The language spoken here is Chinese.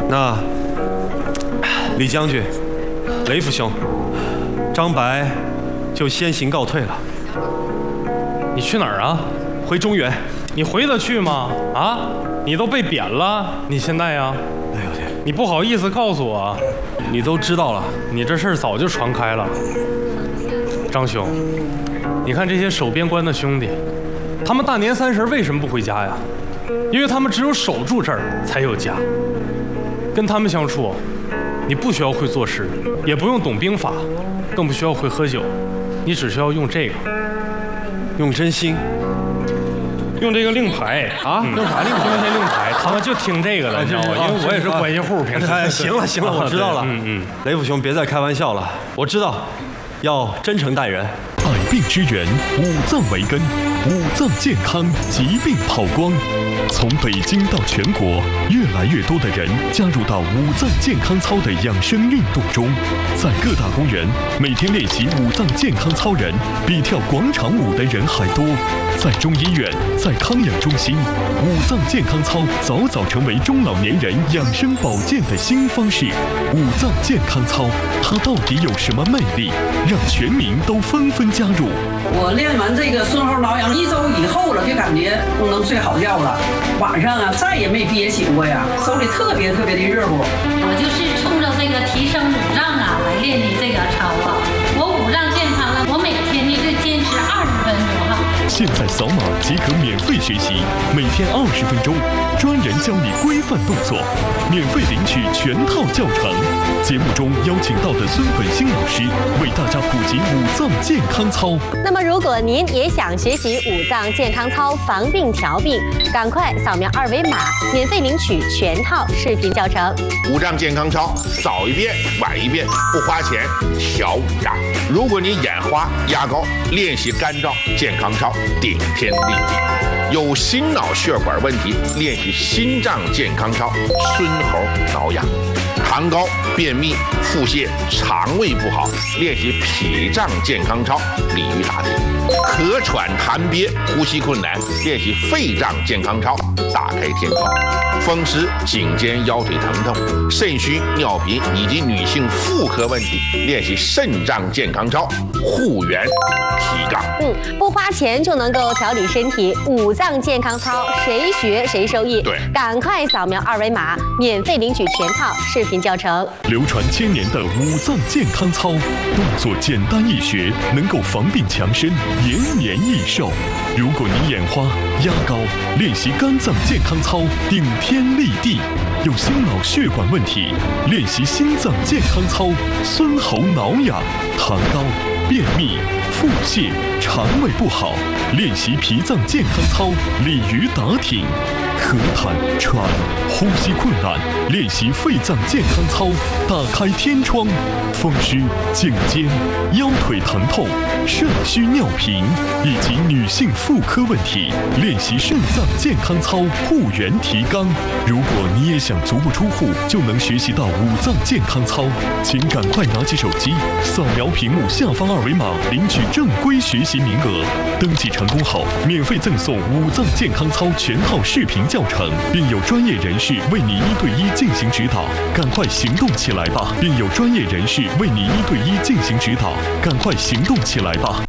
那李将军、雷副兄，张白就先行告退了。 你去哪儿啊？ 回中原。 你回得去吗？啊，你都被贬了，你现在呀？ 哎呦天！ 你不好意思告诉我， 你都知道了， 你这事儿早就传开了。张兄，你看这些守边关的兄弟，他们大年30为什么不回家呀？因为他们只有守住这儿才有家。跟他们相处，你不需要会作诗，也不用懂兵法，更不需要会喝酒，你只需要用这个， 用真心。 用这个令牌啊，用啥令？用这令牌，他们就听这个了，你知道吗？因为我也是关系户，平时。 行了行了，我知道了。雷副兄别再开玩笑了，我知道，要真诚待人。 百病之源，五脏为根，五脏健康，疾病跑光。从北京到全国，越来越多的人加入到五脏健康操的养生运动中。在各大公园，每天练习五脏健康操人比跳广场舞的人还多。在中医院，在康养中心，五脏健康操早早成为中老年人养生保健的新方式。五脏健康操，它到底有什么魅力，让全民都纷纷加入？ 我练完这个顺后挠痒1周以后了，就感觉能睡好觉了。晚上啊，再也没憋醒过呀，手里特别特别的热乎。 我就是冲着这个提升五脏啊来练的这个操啊。我五脏健康了，我每天呢就坚持20分钟哈。 现在扫码即可免费学习，每天20分钟，专人教你规范动作，免费领取全套教程。节目中邀请到的孙本兴老师为大家普及五脏健康操。 那么，如果您也想学习五脏健康操防病调病，赶快扫描2维码，免费领取全套视频教程。 五脏健康操，早一遍晚一遍，不花钱，调五脏。如果你眼花、牙膏，练习干燥健康操，顶天立地。有心脑血管问题，练习心脏健康操，孙猴挠痒。糖高、便秘、腹泻、肠胃不好，练习脾脏健康操，鲤鱼打挺。咳喘痰憋、呼吸困难，练习肺脏健康操，打开天窗。风湿、颈肩、腰腿疼痛、肾虚、尿频以及女性妇科问题，练习肾脏健康操，护元提杠。 不花钱就能够调理身体，五脏健康操谁学谁受益。 对， 赶快扫描2维码，免费领取全套视频教程。 流传1000年的五脏健康操，动作简单易学，能够防病强身，延年益寿。如果你眼花、压高，练习肝脏健康操，顶天立地。有心脑血管问题，练习心脏健康操，孙喉挠痒。糖高、便秘、腹泻、肠胃不好，练习脾脏健康操，鲤鱼打挺。咳痰、喘、呼吸困难，练习肺脏健康操，打开天窗。风湿、颈肩、腰腿疼痛、肾虚尿频以及女性妇科问题，练习肾脏健康操，护元提纲。如果你也想足不出户就能学习到五脏健康操，请赶快拿起手机，扫描屏幕下方2维码，领取正规学习名额。登记成功后，免费赠送五脏健康操全套视频教程，并有专业人士为你1对1进行指导。赶快行动起来吧！并有专业人士为你1对1进行指导，赶快行动起来吧！